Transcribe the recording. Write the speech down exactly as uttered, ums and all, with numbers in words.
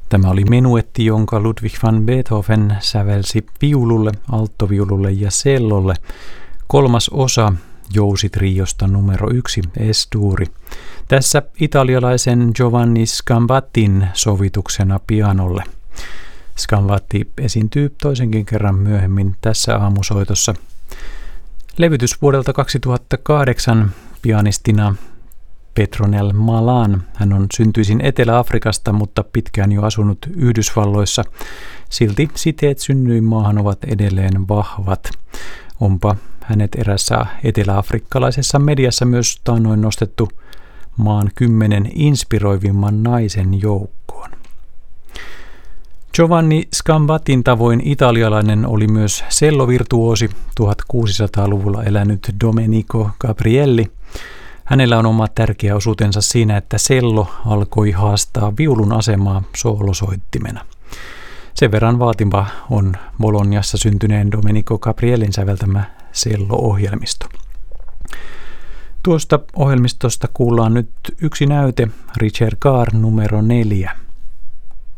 Tämä oli menuetti, jonka Ludwig van Beethoven sävelsi viululle, alttoviululle ja cellolle. Kolmas osa jousitriosta numero yksi, Es-duuri. Tässä italialaisen Giovanni Scambattin sovituksena pianolle. Scambatti esiintyy toisenkin kerran myöhemmin tässä aamusoitossa. Levytys vuodelta kaksituhattakahdeksan pianistina Petronelle Malan. Hän on syntyisin Etelä-Afrikasta, mutta pitkään jo asunut Yhdysvalloissa. Silti siteet synnyinmaahan ovat edelleen vahvat. Onpa hänet erässä eteläafrikkalaisessa mediassa myös taannoin nostettu maan kymmenen inspiroivimman naisen joukkoon. Giovanni Scambattin tavoin italialainen oli myös cellovirtuoosi, tuhatkuusisataaluvulla elänyt Domenico Gabrielli. Hänellä on oma tärkeä osuutensa siinä, että cello alkoi haastaa viulun asemaa soolosoittimena. Sen verran vaativa on Bolognassa syntyneen Domenico Gabriellin säveltämä cello-ohjelmisto. Tuosta ohjelmistosta kuullaan nyt yksi näyte, Richard Gare numero neljä.